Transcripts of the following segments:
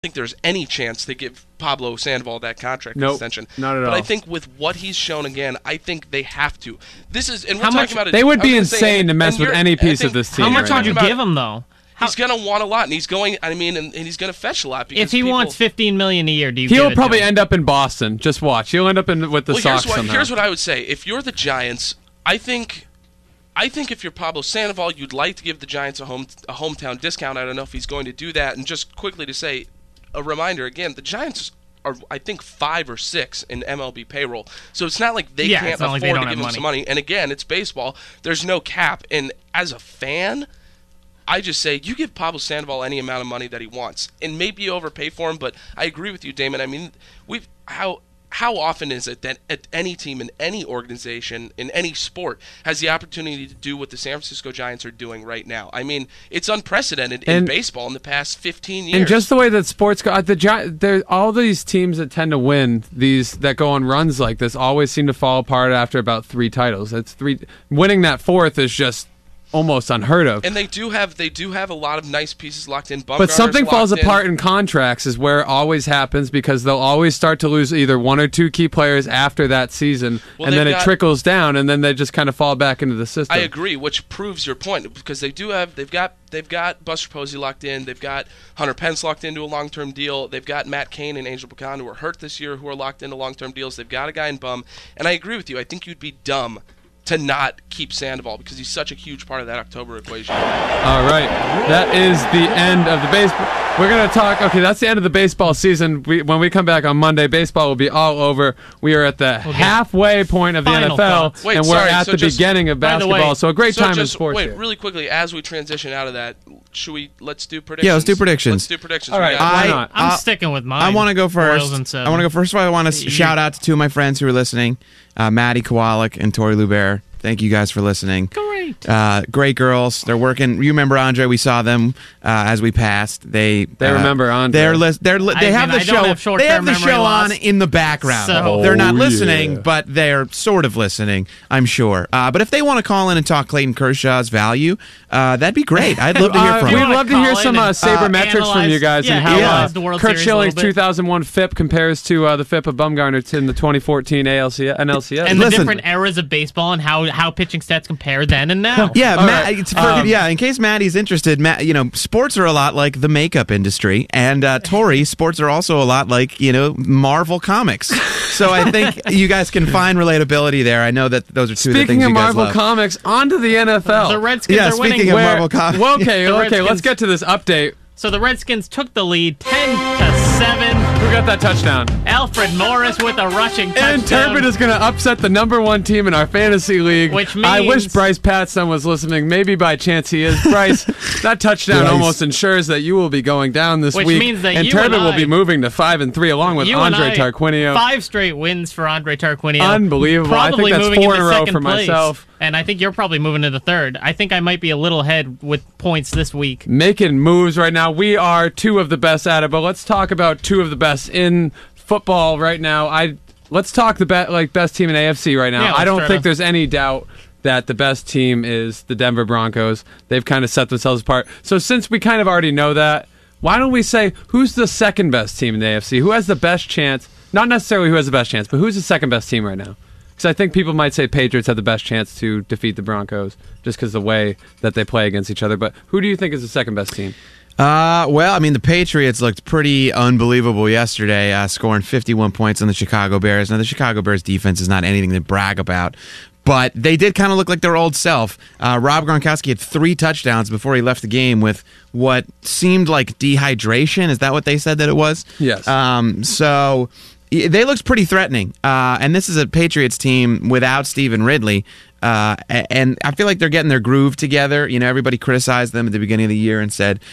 think there's any chance they give Pablo Sandoval that contract extension. Not at all. But I think with what he's shown again, I think they have to. This is, and we're How talking much- about it. They would be insane to mess with any piece of this team. How much right would you now. give him, though? He's going to want a lot, and he's going. I mean, and he's going to fetch a lot. Because If he wants $15 million a year, do you? He'll give it probably to him? end up in Boston. Just watch. He'll end up with the Sox somehow. Here's what I would say. If you're the Giants, I think if you're Pablo Sandoval, you'd like to give the Giants a hometown discount. I don't know if he's going to do that. And just quickly to say, a reminder again, the Giants are, I think, 5 or 6 in MLB payroll. So it's not like they can't afford to give him some money. And again, it's baseball. There's no cap. And as a fan, I just say you give Pablo Sandoval any amount of money that he wants, and maybe you overpay for him. But I agree with you, Damon. I mean, how often is it that at any team in any organization in any sport has the opportunity to do what the San Francisco Giants are doing right now? I mean, it's unprecedented in baseball in the past 15 years. And just the way that sports go, all these teams that tend to win, these that go on runs like this, always seem to fall apart after about 3 titles. Winning that 4th is just almost unheard of. And they do have a lot of nice pieces locked in. But something falls apart in contracts is where it always happens, because they'll always start to lose either 1 or 2 key players after that season, and then it trickles down, and then they just kind of fall back into the system. I agree, which proves your point, because they've got Buster Posey locked in, they've got Hunter Pence locked into a long-term deal, they've got Matt Cain and Angel Pagan who are hurt this year who are locked into long-term deals, they've got a guy in bum, and I agree with you. I think you'd be dumb to not keep Sandoval because he's such a huge part of that October equation. All right. That is the end of the baseball. We're going to talk. Okay, that's the end of the baseball season. When we come back on Monday, baseball will be all over. We are at the halfway point of the NFL, and we're at the beginning of basketball. So a great time in sports. Wait, really quickly, as we transition out of that, let's do predictions? Yeah, let's do predictions. All right. Why not? I'm sticking with mine. I want to go first. I want to go first. I want to shout out to 2 of my friends who are listening, Maddie Kowalik and Tori Luber. Thank you guys for listening. Great. Great girls. They're working. You remember Andre? We saw them as we passed. They remember Andre. They have the show. They have the show on in the background. So. They're not listening, but they're sort of listening, I'm sure. But if they want to call in and talk Clayton Kershaw's value, that'd be great. I'd love to hear from them. We'd love to hear some sabermetrics from you guys and how Kurt Schilling's 2001 FIP compares to the FIP of Bumgarner in the 2014 NLCS. And the different eras of baseball and how pitching stats compare then and now. Yeah, in case Maddie's interested, sports are a lot like the makeup industry, and Tori, sports are also a lot like Marvel comics. So I think you guys can find relatability there. I know that those are 2 of the things you guys love. Speaking of Marvel comics, onto the NFL. The Redskins are winning. Speaking of Marvel comics. Well, okay, let's get to this update. So the Redskins took the lead 10-7. Who got that touchdown? Alfred Morris with a rushing touchdown. And Turbin is going to upset the #1 team in our fantasy league. Which means... I wish Bryce Patson was listening. Maybe by chance he is. Bryce, that touchdown almost ensures that you will be going down this week. Which means that Turbin will be moving to 5-3 along with Andre Tarquinio. 5 straight wins for Andre Tarquinio. Unbelievable. Probably I think that's 4 in a row for myself. And I think you're probably moving to the 3rd. I think I might be a little ahead with points this week. Making moves right now. We are 2 of the best at it, but let's talk about 2 of the best in football right now. Let's talk the best team in AFC right now. Yeah, I don't think there's any doubt that the best team is the Denver Broncos. They've kind of set themselves apart. So since we kind of already know that, why don't we say who's the second best team in the AFC? Who has the best chance? Not necessarily who has the best chance, but who's the second best team right now? Because I think people might say Patriots have the best chance to defeat the Broncos just because of the way that they play against each other. But who do you think is the second best team? The Patriots looked pretty unbelievable yesterday, scoring 51 points on the Chicago Bears. Now, the Chicago Bears defense is not anything to brag about, but they did kind of look like their old self. Rob Gronkowski had 3 touchdowns before he left the game with what seemed like dehydration. Is that what they said that it was? Yes. So they looked pretty threatening. And this is a Patriots team without Stephen Ridley. And I feel like they're getting their groove together. Everybody criticized them at the beginning of the year and said,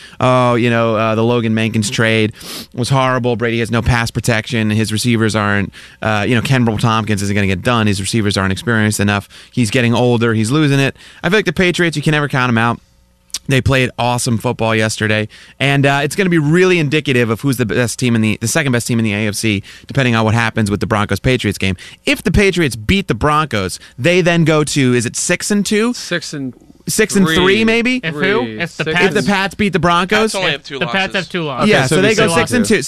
the Logan Mankins trade was horrible. Brady has no pass protection. His receivers aren't, Kenbrell Tompkins isn't going to get done. His receivers aren't experienced enough. He's getting older. He's losing it. I feel like the Patriots, you can never count them out. They played awesome football yesterday, and it's going to be really indicative of who's the best team the second best team in the AFC, depending on what happens with the Broncos-Patriots game. If the Patriots beat the Broncos, they then go to, is it 6-2? 6-3 maybe. If who? If the Six. Pats, If the Pats beat the Broncos. Pats only have two the losses. Pats have 2 losses. Okay, Yeah, so so it'd they be go 6-2.